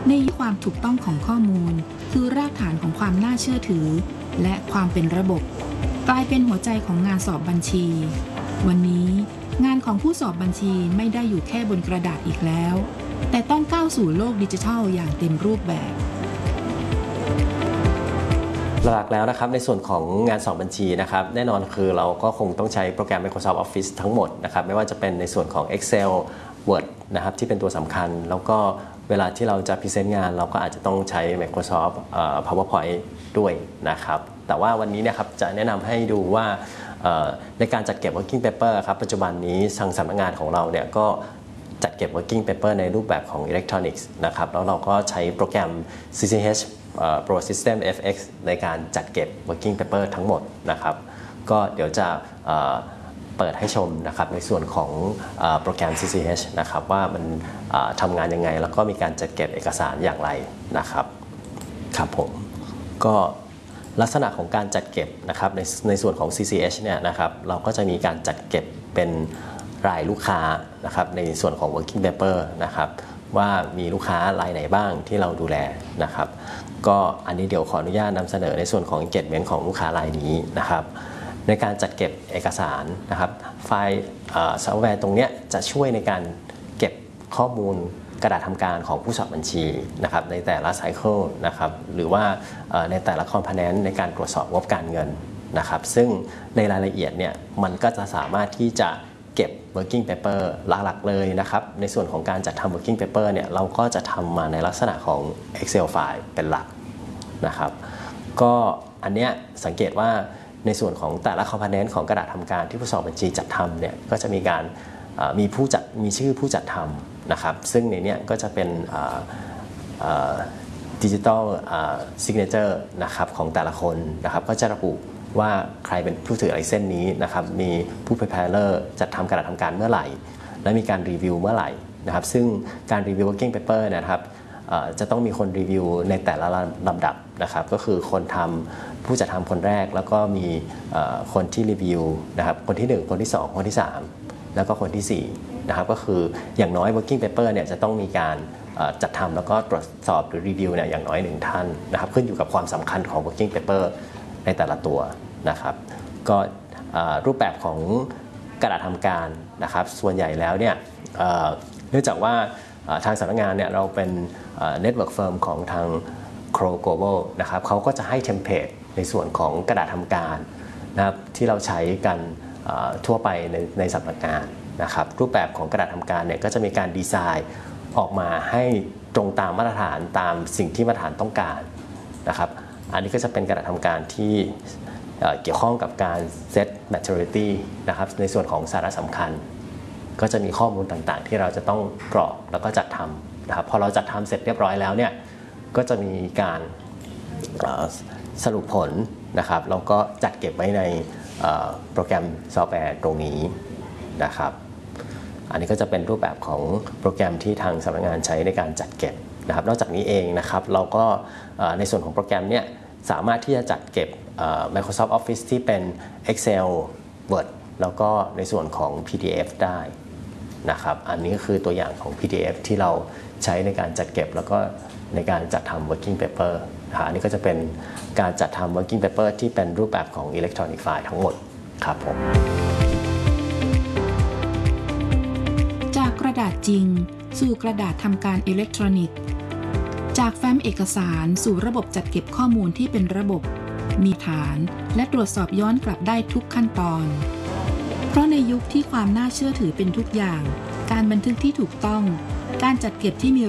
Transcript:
ในความถูกต้องของข้อมูลคือรากฐานของความน่าเชื่อถือและความเป็นระบบกลายเป็นหัวใจของงานสอบบัญชีวันนี้งานของผู้สอบบัญชีไม่ได้อยู่แค่บนกระดาษอีกแล้วแต่ต้องก้าวสู่โลกดิจิทัลอย่างเต็มรูปแบบหลักแล้วนะครับในส่วนของงานสอบบัญชีนะครับแน่นอนคือเราก็คงต้องใช้โปรแกรม Microsoft Office ทั้งหมดนะครับไม่ว่าจะเป็นในส่วนของ Excel Word นะครับที่เป็นตัวสำคัญแล้วก็เวลาที่เราจะพรีเซนต์งานเราก็อาจจะต้องใช้ Microsoft PowerPoint ด้วยนะครับแต่ว่าวันนี้นะครับจะแนะนำให้ดูว่าในการจัดเก็บ working paper ครับปัจจุบันนี้ทางสำนักงานของเราเนี่ยก็จัดเก็บ working paper ในรูปแบบของ electronics นะครับแล้วเราก็ใช้โปรแกรม CCH Pro System FX ในการจัดเก็บ working paper ทั้งหมดนะครับก็เดี๋ยวจะเปิดให้ชมนะครับในส่วนของโปรแกรม CCH นะครับว่ามันทำงานยังไงแล้วก็มีการจัดเก็บเอกสารอย่างไรนะครับครับผมก็ลักษณะของการจัดเก็บนะครับในส่วนของ CCH เนี่ยนะครับเราก็จะมีการจัดเก็บเป็นรายลูกค้านะครับในส่วนของ working paper นะครับว่ามีลูกค้ารายไหนบ้างที่เราดูแลนะครับก็อันนี้เดี๋ยวขออนุญาตนำเสนอในส่วนของ engagement ของลูกค้ารายนี้นะครับในการจัดเก็บเอกสารนะครับไฟล์ซอฟต์แวร์ตรงนี้จะช่วยในการเก็บข้อมูลกระดาษทำการของผู้สอบบัญชีนะครับในแต่ละไซเคิลนะครับหรือว่าในแต่ละคอมโพเนนต์ในการตรวจสอบงบการเงินนะครับซึ่งในรายละเอียดเนี่ยมันก็จะสามารถที่จะเก็บ working paper หลักๆเลยนะครับในส่วนของการจัดทำ working paper เนี่ยเราก็จะทำมาในลักษณะของ Excel file เป็นหลักนะครับก็อันเนี้ยสังเกตว่าในส่วนของแต่ละคอมโพเนนต์ของกระดาษทำการที่ผู้สอบบัญชีจัดทำเนี่ยก็จะมีการมีชื่อผู้จัดทำนะครับซึ่งในนี้ก็จะเป็นดิจิทัลซิกเนเจอร์นะครับของแต่ละคนนะครับก็จะระบุว่าใครเป็นผู้ถือลายเส้นนี้นะครับมีผู้ preparer จัดทำกระดาษทำการเมื่อไหร่และมีการรีวิวเมื่อไหร่นะครับซึ่งการรีวิว working paper นะครับจะต้องมีคนรีวิวในแต่ละลำดับนะครับก็คือคนทำผู้จัดทำคนแรกแล้วก็มีคนที่รีวิวนะครับคนที่1คนที่2คนที่3แล้วก็คนที่4นะครับก็คืออย่างน้อย working paper เนี่ยจะต้องมีการจัดทำแล้วก็ตรวจสอบหรือรีวิวเนี่ยอย่างน้อย1ท่านนะครับขึ้นอยู่กับความสำคัญของ working paper ในแต่ละตัวนะครับก็รูปแบบของกระดาษทำการนะครับส่วนใหญ่แล้วเนี่ยเนื่องจากว่าทางสำนักงานเนี่ยเราเป็นเน็ตเวิร์กเฟิร์มของทาง Crow Global นะครับเขาก็จะให้เทมเพลตในส่วนของกระดาษทำการนะครับที่เราใช้กันทั่วไปในสำนักงานนะครับรูปแบบของกระดาษทำการเนี่ยก็จะมีการดีไซน์ออกมาให้ตรงตามมาตรฐานตามสิ่งที่มาตรฐานต้องการนะครับอันนี้ก็จะเป็นกระดาษทำการที่เกี่ยวข้องกับการ set maturity นะครับในส่วนของสาระสำคัญก็จะมีข้อมูลต่างๆที่เราจะต้องกรอกแล้วก็จัดทำนะครับพอเราจัดทำเสร็จเรียบร้อยแล้วเนี่ยก็จะมีการสรุปผลนะครับแล้วก็จัดเก็บไว้ในโปรแกรมซอฟต์แวร์ตรงนี้นะครับอันนี้ก็จะเป็นรูปแบบของโปรแกรมที่ทางสำนักงานใช้ในการจัดเก็บนะครับนอกจากนี้เองนะครับเราก็ในส่วนของโปรแกรมเนี่ยสามารถที่จะจัดเก็บMicrosoft Office ที่เป็น Excel Word แล้วก็ในส่วนของ PDF ได้นะครับอันนี้ก็คือตัวอย่างของ PDF ที่เราใช้ในการจัดเก็บแล้วก็ในการจัดทำ working paper อันนี้ก็จะเป็นการจัดทำ working paper ที่เป็นรูปแบบของ electronic file ทั้งหมดครับผมจากกระดาษจริงสู่กระดาษทำการอิเล็กทรอนิกส์จากแฟ้มเอกสารสู่ระบบจัดเก็บข้อมูลที่เป็นระบบมีฐานและตรวจสอบย้อนกลับได้ทุกขั้นตอนเพราะในยุคที่ความน่าเชื่อถือเป็นทุกอย่างการบันทึกที่ถูกต้องการจัดเก็บที่มี